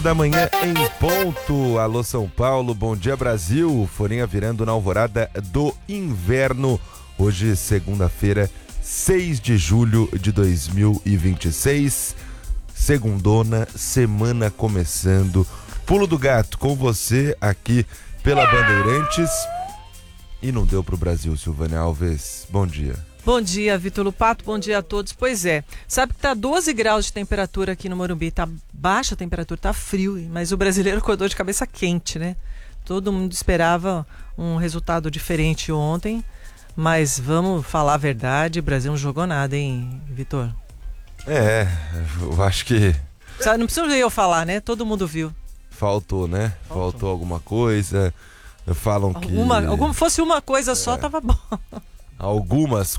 Da manhã em ponto. Alô São Paulo, bom dia Brasil. Folhinha virando na alvorada do inverno. Hoje, segunda-feira, 6 de julho de 2026. Segundona, semana começando. Pulo do gato com você aqui pela Bandeirantes. E não deu pro Brasil, Silvânia Alves. Bom dia. Bom dia, Vitor Lupato, bom dia a todos. Pois é, sabe que tá 12 graus de temperatura aqui no Morumbi, tá baixa a temperatura, tá frio, mas o brasileiro acordou de cabeça quente, né? Todo mundo esperava um resultado diferente ontem, mas vamos falar a verdade, o Brasil não jogou nada, hein, Vitor? Eu acho que... Não precisa eu falar, né? Todo mundo viu. Faltou, né? Faltou alguma coisa, falam que... Fosse uma coisa só, tava bom. Algumas